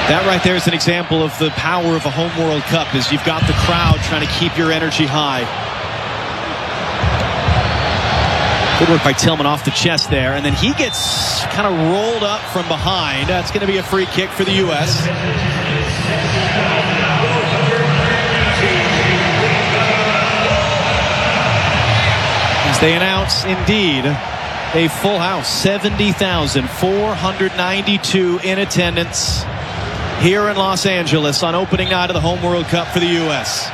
That right there is an example of the power of a home World Cup, is you've got the crowd trying to keep your energy high. Good work by Tillman off the chest there, and then he gets kind of rolled up from behind. That's going to be a free kick for the U.S. As they announce, indeed, a full house, 70,492 in attendance here in Los Angeles on opening night of the home World Cup for the U.S.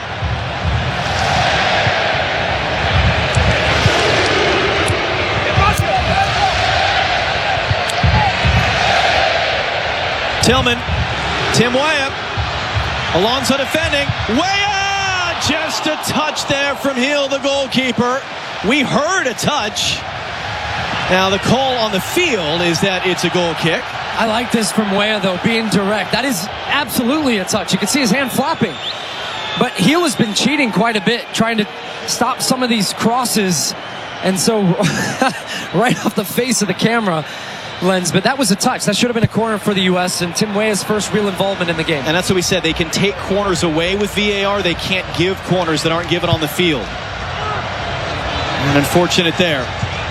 Tillman, Tim Weah, Alonso defending, Weah, just a touch there from Hill, the goalkeeper. We heard a touch. Now the call on the field is that it's a goal kick. I like this from Weah, though, being direct. That is absolutely a touch. You can see his hand flopping. But Hill has been cheating quite a bit, trying to stop some of these crosses. And so right off the face of the camera lens, but that was a touch. That should have been a corner for the U.S. and Tim Weah's first real involvement in the game. And that's what we said. They can take corners away with VAR. They can't give corners that aren't given on the field. And unfortunate there.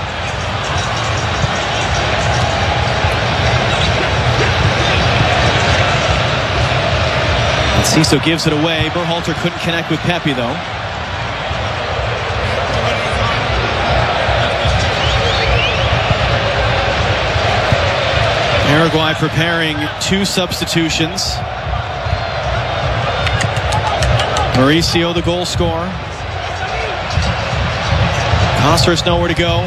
Ciso gives it away. Berhalter couldn't connect with Pepe, though. Paraguay preparing 2 substitutions. Mauricio, the goal scorer. Cáceres nowhere to go.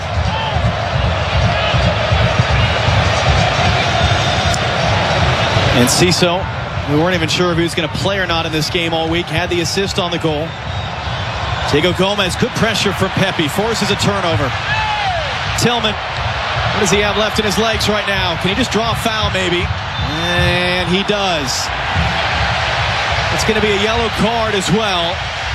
And Ciso, we weren't even sure if he was going to play or not in this game all week, had the assist on the goal. Diego Gomez, good pressure from Pepe, forces a turnover. Tillman, what does he have left in his legs right now? Can he just draw a foul maybe? And he does. It's going to be a yellow card as well.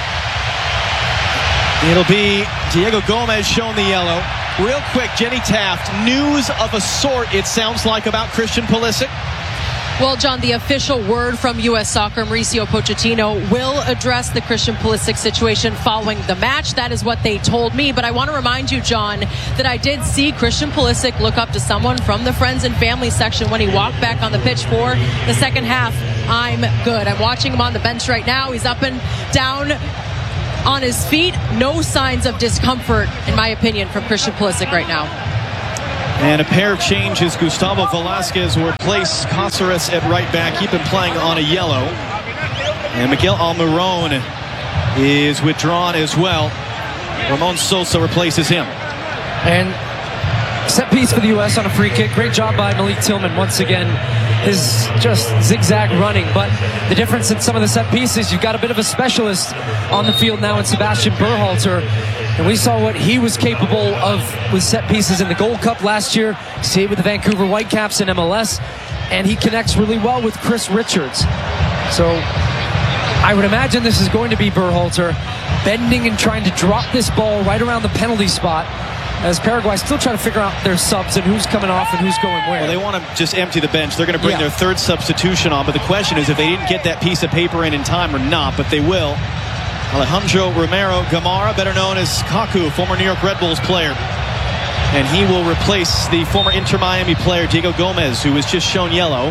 It'll be Diego Gomez shown the yellow. Real quick, Jenny Taft, news of a sort, it sounds like, about Christian Pulisic. Well, John, the official word from U.S. Soccer, Mauricio Pochettino, will address the Christian Pulisic situation following the match. That is what they told me. But I want to remind you, John, that I did see Christian Pulisic look up to someone from the friends and family section when he walked back on the pitch for the second half. I'm good. I'm watching him on the bench right now. He's up and down on his feet. No signs of discomfort, in my opinion, from Christian Pulisic right now. And a pair of changes. Gustavo Velasquez will replace Cáceres at right back. He's been playing on a yellow. And Miguel Almirón is withdrawn as well. Ramon Sosa replaces him. And set piece for the U.S. on a free kick. Great job by Malik Tillman once again. His just zigzag running. But the difference in some of the set pieces, you've got a bit of a specialist on the field now in Sebastian Berhalter. And we saw what he was capable of with set pieces in the Gold Cup last year. See it with the Vancouver Whitecaps in MLS. And he connects really well with Chris Richards. So I would imagine this is going to be Berhalter bending and trying to drop this ball right around the penalty spot, as Paraguay still trying to figure out their subs and who's coming off and who's going where. Well, they want to just empty the bench. They're going to bring their third substitution on. But the question is if they didn't get that piece of paper in time or not. But they will. Alejandro Romero Gamara, better known as Kaku, former New York Red Bulls player. And he will replace the former Inter Miami player Diego Gomez, who was just shown yellow.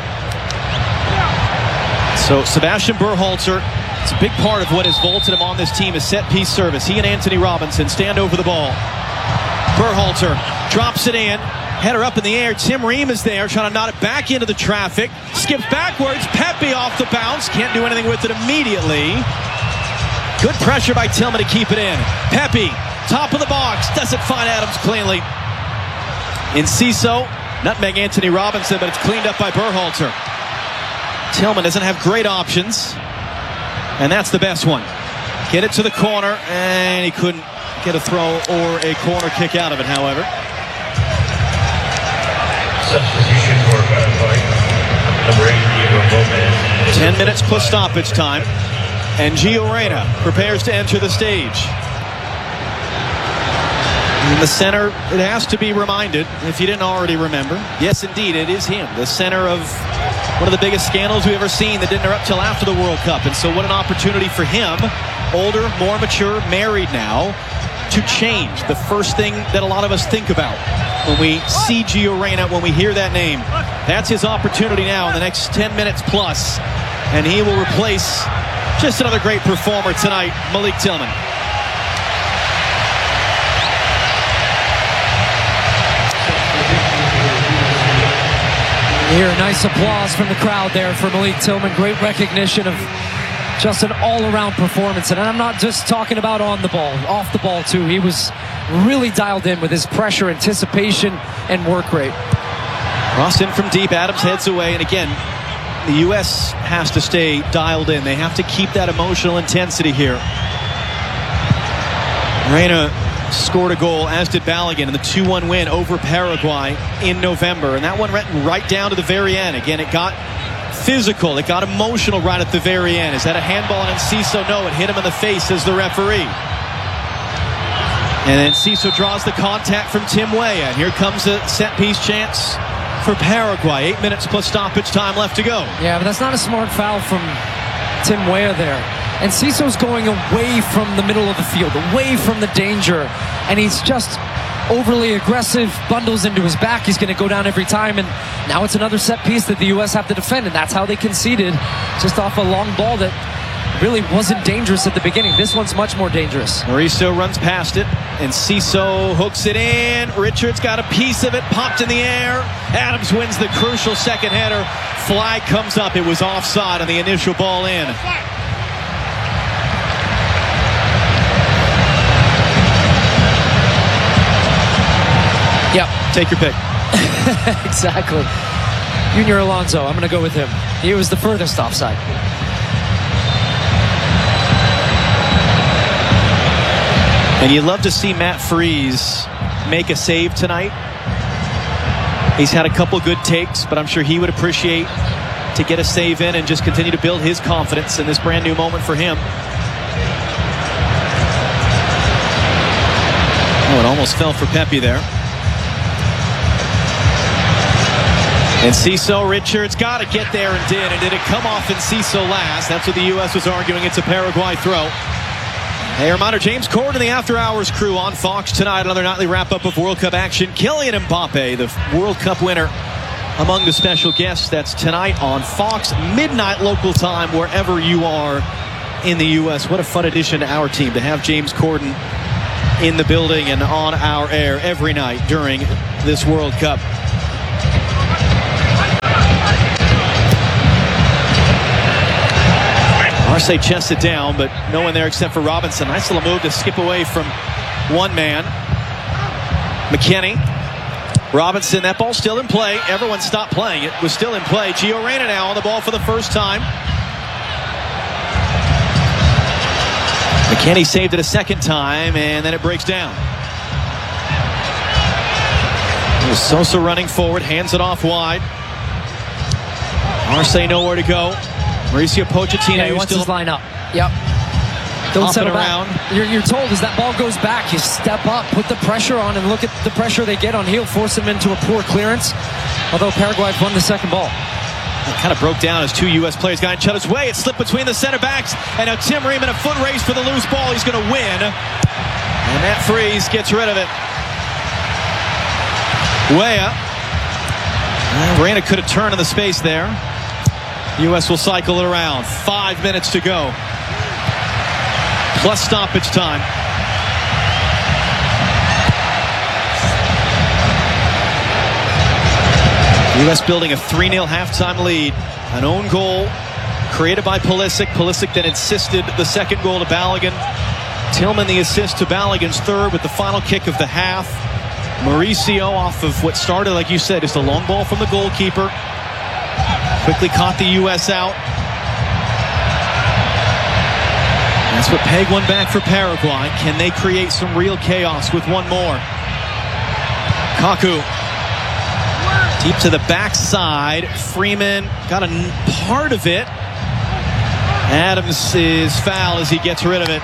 So Sebastian Berhalter, it's a big part of what has vaulted him on this team is set-piece service. He and Anthony Robinson stand over the ball. Berhalter drops it in. Header up in the air. Tim Ream is there trying to knot it back into the traffic. Skips backwards. Pepe off the bounce. Can't do anything with it immediately. Good pressure by Tillman to keep it in. Pepe, top of the box, doesn't find Adams cleanly. Enciso, nutmeg Anthony Robinson, but it's cleaned up by Berhalter. Tillman doesn't have great options, and that's the best one. Get it to the corner, and he couldn't get a throw or a corner kick out of it, however. Substitution for Paraguay, number 8, Diego Gomez. 10 minutes plus stoppage time. And Gio Reyna prepares to enter the stage. In the center, it has to be reminded, if you didn't already remember, yes, indeed, it is him, the center of one of the biggest scandals we've ever seen that didn't erupt till after the World Cup. And so what an opportunity for him, older, more mature, married now, to change. The first thing that a lot of us think about when we see Gio Reyna, when we hear that name. That's his opportunity now in the next 10 minutes plus. And he will replace just another great performer tonight, Malik Tillman. Here, nice applause from the crowd there for Malik Tillman. Great recognition of just an all-around performance. And I'm not just talking about on the ball, off the ball too. He was really dialed in with his pressure, anticipation, and work rate. Cross in from deep, Adams heads away, and again, the U.S. has to stay dialed in. They have to keep that emotional intensity here. Reyna scored a goal, as did Balogun, in the 2-1 win over Paraguay in November. And that one went right down to the very end. Again, it got physical. It got emotional right at the very end. Is that a handball on Enciso? No, it hit him in the face, says the referee. And then Enciso draws the contact from Tim Weah. And here comes a set-piece chance for Paraguay. 8 minutes plus stoppage time left to go. Yeah, but that's not a smart foul from Tim Weah there. And Enciso's going away from the middle of the field, away from the danger, and he's just overly aggressive, bundles into his back. He's going to go down every time, and now it's another set piece that the U.S. have to defend, and that's how they conceded, just off a long ball that really wasn't dangerous at the beginning. This one's much more dangerous. Mauricio runs past it, and Enciso hooks it in. Richards got a piece of it, popped in the air. Adams wins the crucial second header. Flag comes up. It was offside on the initial ball in. Yep. Take your pick. Exactly. Junior Alonso, I'm going to go with him. He was the furthest offside. And you'd love to see Matt Freese make a save tonight. He's had a couple good takes, but I'm sure he would appreciate to get a save in and just continue to build his confidence in this brand new moment for him. Oh, it almost fell for Pepe there. Enciso, Richards got to get there and did. And did it come off Enciso last? That's what the U.S. was arguing. It's a Paraguay throw. Hey, reminder, James Corden and the After Hours crew on Fox tonight. Another nightly wrap-up of World Cup action. Kylian Mbappe, the World Cup winner, among the special guests. That's tonight on Fox, midnight local time, wherever you are in the U.S. What a fun addition to our team to have James Corden in the building and on our air every night during this World Cup. Marseille chests it down, but no one there except for Robinson. Nice little move to skip away from one man. McKennie. Robinson, that ball's still in play. Everyone stopped playing. It was still in play. Gio Reyna now on the ball for the first time. McKennie saved it a second time, and then it breaks down. Sosa running forward, hands it off wide. Marseille nowhere to go. Mauricio Pochettino. Yeah, he wants his line up. Yep. Don't settle around. You're told as that ball goes back, you step up, put the pressure on, and look at the pressure they get on. He'll force him into a poor clearance. Although Paraguay won the second ball. It kind of broke down as two U.S. players got in each other's way. It slipped between the center backs, and now Tim Riemann, a foot race for the loose ball. He's going to win, and Matt Freese gets rid of it. Weah. Reyna could have turned in the space there. U.S. will cycle it around. 5 minutes to go. Plus stoppage time. U.S. building a 3-0 halftime lead. An own goal created by Pulisic. Pulisic then insisted the second goal to Balogun. Tillman the assist to Balogun's third with the final kick of the half. Mauricio off of what started, like you said, just a long ball from the goalkeeper. Quickly caught the U.S. out. That's what Peg won back for Paraguay. Can they create some real chaos with one more? Kaku. Deep to the backside. Freeman got a part of it. Adams is foul as he gets rid of it.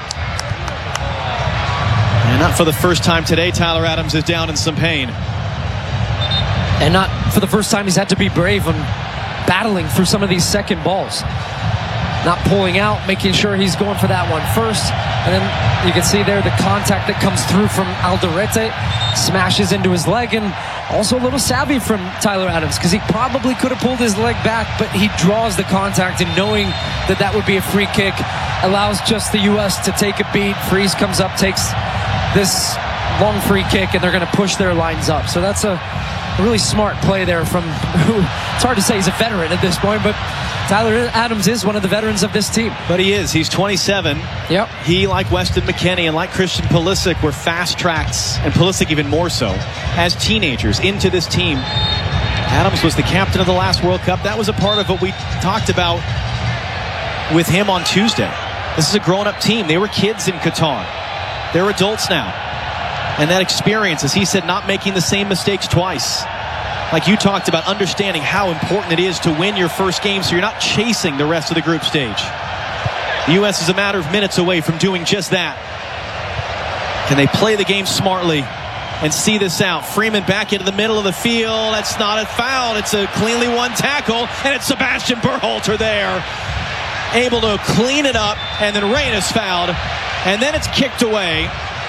And not for the first time today, Tyler Adams is down in some pain. And not for the first time he's had to be brave on battling through some of these second balls. Not pulling out, making sure he's going for that one first. And then you can see there the contact that comes through from Alderete, smashes into his leg, and also a little savvy from Tyler Adams, because he probably could have pulled his leg back, but he draws the contact, and knowing that that would be a free kick allows just the U.S. to take a beat. Freeze comes up, takes this long free kick, and they're going to push their lines up. So that's a really smart play there from who, it's hard to say he's a veteran at this point, but Tyler Adams is one of the veterans of this team. But he is. He's 27. Yep. He, like Weston McKennie and like Christian Pulisic, were fast-tracked, and Pulisic even more so, as teenagers into this team. Adams was the captain of the last World Cup. That was a part of what we talked about with him on Tuesday. This is a grown-up team. They were kids in Qatar. They're adults now. And that experience, as he said, not making the same mistakes twice. Like you talked about, understanding how important it is to win your first game so you're not chasing the rest of the group stage. The U.S. is a matter of minutes away from doing just that. Can they play the game smartly and see this out? Freeman back into the middle of the field. That's not a foul. It's a cleanly won tackle, and it's Sebastian Berhalter there, able to clean it up, and then Reyna's fouled, and then it's kicked away.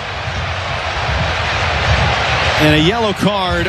And a yellow card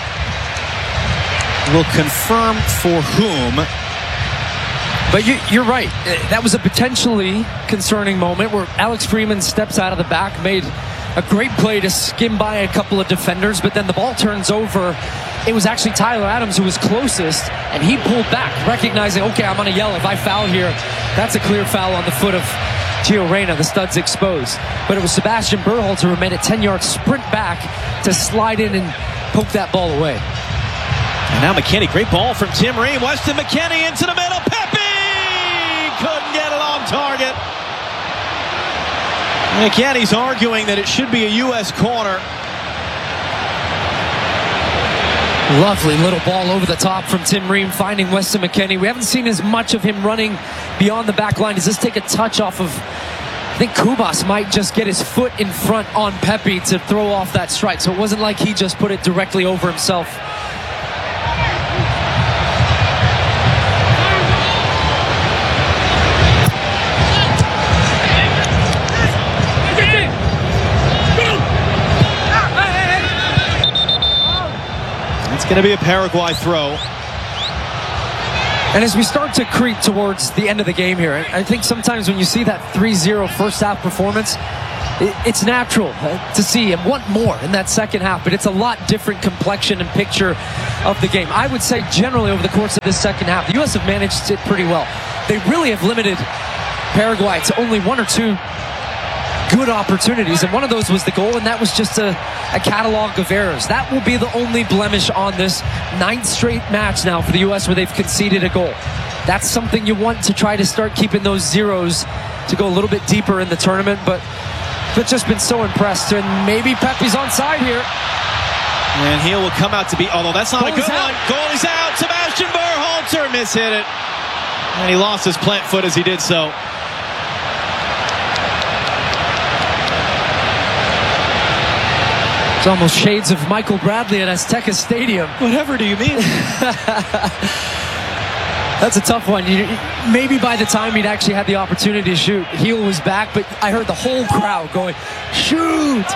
will confirm for whom. But you're right. That was a potentially concerning moment where Alex Freeman steps out of the back, made a great play to skim by a couple of defenders, but then the ball turns over. It was actually Tyler Adams who was closest, and he pulled back, recognizing, okay, I'm going to yell if I foul here. That's a clear foul on the foot of Gio Reyna. The stud's exposed. But it was Sebastian Berhalter who made a 10-yard sprint back to slide in and poke that ball away. And now McKennie, great ball from Tim Ream. Weston McKennie into the middle. Pepe couldn't get it on target. McKennie's arguing that it should be a U.S. corner. Lovely little ball over the top from Tim Ream, finding Weston McKennie. We haven't seen as much of him running beyond the back line. Does this take a touch off of, I think Kubas might just get his foot in front on Pepe to throw off that strike. So it wasn't like he just put it directly over himself. It's going to be a Paraguay throw. And as we start to creep towards the end of the game here, I think sometimes when you see that 3-0 first half performance, it's natural to see and want more in that second half, but it's a lot different complexion and picture of the game. I would say generally over the course of this second half, the U.S. have managed it pretty well. They really have limited Paraguay to only one or two good opportunities, and one of those was the goal, and that was just a catalog of errors. That will be the only blemish on this 9th straight match now for the U.S. where they've conceded a goal. That's something you want to try to start keeping those zeros to go a little bit deeper in the tournament, but just been so impressed, and maybe Pepe's onside here. And he will come out to be, although that's not a good one. Goal is out. Sebastian Berhalter mishit it, and he lost his plant foot as he did so. It's almost shades of Michael Bradley at Azteca Stadium. Whatever do you mean? That's a tough one. Maybe by the time he'd actually had the opportunity to shoot, Heel was back, but I heard the whole crowd going, shoot!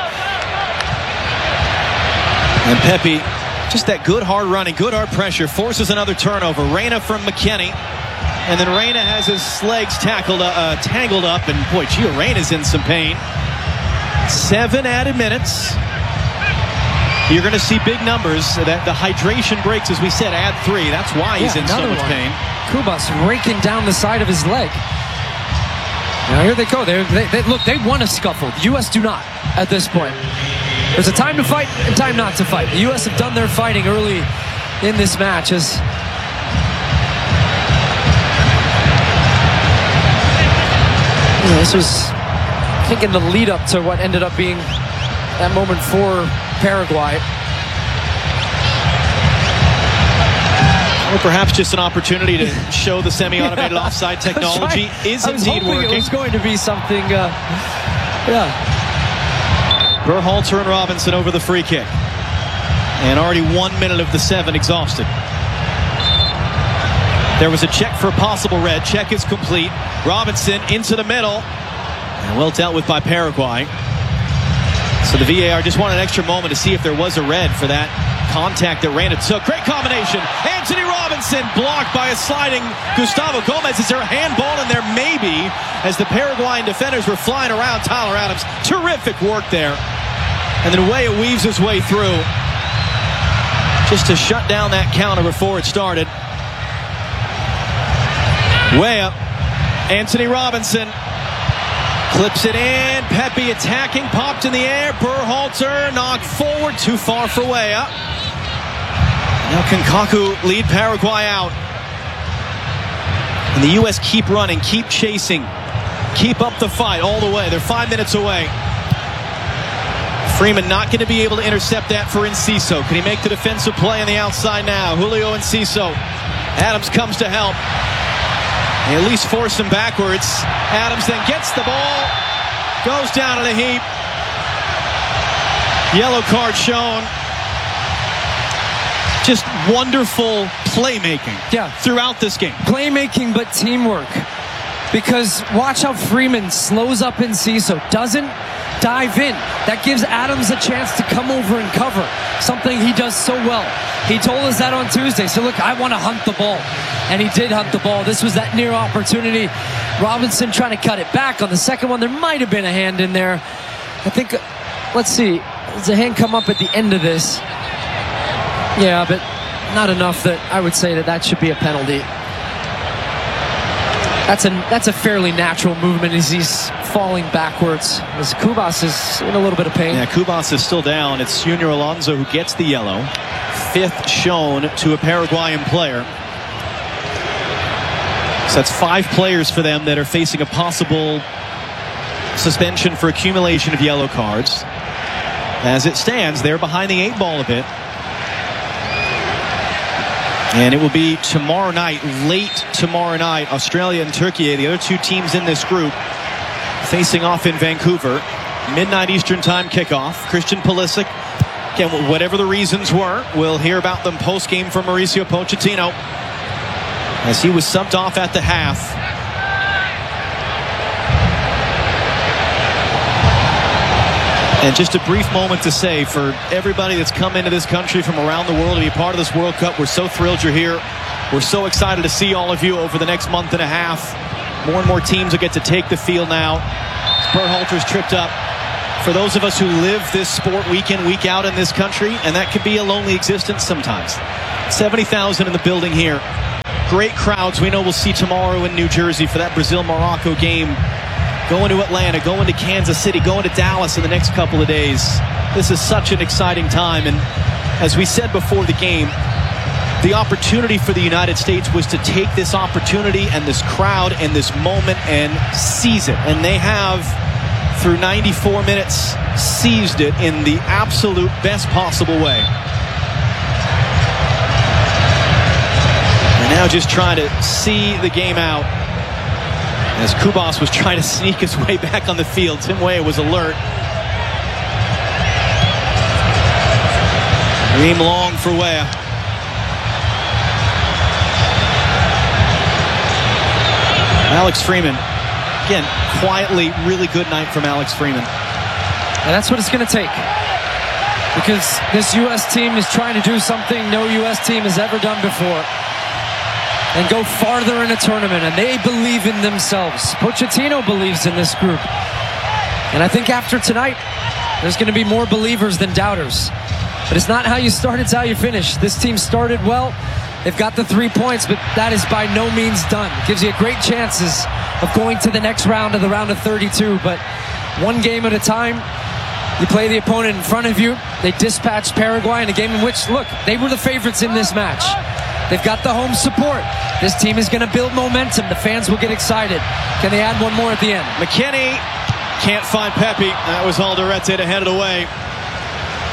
And Pepe, just that good hard running, good hard pressure, forces another turnover. Reyna from McKennie. And then Reyna has his legs tangled up, and boy, Gio Reyna's in some pain. 7 added minutes. You're going to see big numbers. That the hydration breaks, as we said, add 3. That's why he's in so much pain. Kubas raking down the side of his leg. Now here they go. Look, they want a scuffle. The U.S. do not at this point. There's a time to fight and time not to fight. The U.S. have done their fighting early in this match. This was, I think, in the lead up to what ended up being that moment for Paraguay. Or perhaps just an opportunity to show the semi-automated offside technology is indeed working. It was going to be something, Berhalter and Robinson over the free kick. And already 1 minute of the 7 exhausted. There was a check for a possible red. Check is complete. Robinson into the middle. And well dealt with by Paraguay. So the VAR just wanted an extra moment to see if there was a red for that contact that Reyna took. Great combination. Anthony Robinson blocked by a sliding Gustavo Gomez. Is there a handball in there? Maybe. As the Paraguayan defenders were flying around Tyler Adams. Terrific work there. And then Weah weaves his way through just to shut down that counter before it started. Weah, Anthony Robinson clips it in. Pepe attacking, popped in the air. Berhalter knocked forward, too far for Weah. Now can Kaku lead Paraguay out. And the U.S. keep running, keep chasing, keep up the fight all the way. They're 5 minutes away. Freeman not going to be able to intercept that for Enciso. Can he make the defensive play on the outside now? Julio Enciso. Adams comes to help. They at least force him backwards. Adams then gets the ball. Goes down in a heap. Yellow card shown. Just wonderful playmaking throughout this game. Playmaking, but teamwork. Because watch how Freeman slows up Enciso. Doesn't dive in. That gives Adams a chance to come over and cover. Something he does so well. He told us that on Tuesday. So look, I want to hunt the ball. And he did hunt the ball. This was that near opportunity. Robinson trying to cut it back. On the second one, there might have been a hand in there. I think, let's see. Does a hand come up at the end of this? Yeah, but not enough that I would say that should be a penalty. That's a fairly natural movement as he's falling backwards. As Cubas is in a little bit of pain. Yeah, Cubas is still down. It's Junior Alonso who gets the yellow. Fifth shown to a Paraguayan player. So that's 5 players for them that are facing a possible suspension for accumulation of yellow cards. As it stands, they're behind the 8 ball a bit. And it will be tomorrow night, late tomorrow night, Australia and Turkey, the other 2 teams in this group, facing off in Vancouver. Midnight Eastern time kickoff. Christian Pulisic, again, whatever the reasons were, we'll hear about them post-game from Mauricio Pochettino, as he was subbed off at the half. And just a brief moment to say, for everybody that's come into this country from around the world to be part of this World Cup, we're so thrilled you're here. We're so excited to see all of you over the next month and a half. More and more teams will get to take the field now. Berhalter's tripped up. For those of us who live this sport week in, week out in this country, and that can be a lonely existence sometimes. 70,000 in the building here. Great crowds we know we'll see tomorrow in New Jersey for that Brazil-Morocco game. Going to Atlanta, going to Kansas City, going to Dallas in the next couple of days. This is such an exciting time. And as we said before the game, the opportunity for the United States was to take this opportunity and this crowd and this moment and seize it. And they have, through 94 minutes, seized it in the absolute best possible way. And now just trying to see the game out. As Cubas was trying to sneak his way back on the field, Tim Weah was alert. Dream long for Weah. Alex Freeman. Again, quietly, really good night from Alex Freeman. And that's what it's going to take. Because this U.S. team is trying to do something no U.S. team has ever done before. And go farther in a tournament, and they believe in themselves. Pochettino believes in this group. And I think after tonight, there's going to be more believers than doubters. But it's not how you start, it's how you finish. This team started well. They've got the 3 points, but that is by no means done. Gives you great chances of going to the next round of the round of 32. But one game at a time, you play the opponent in front of you. They dispatched Paraguay in a game in which, look, they were the favorites in this match. They've got the home support. This team is going to build momentum. The fans will get excited. Can they add one more at the end? McKennie can't find Pepe. That was Alderete to head it away.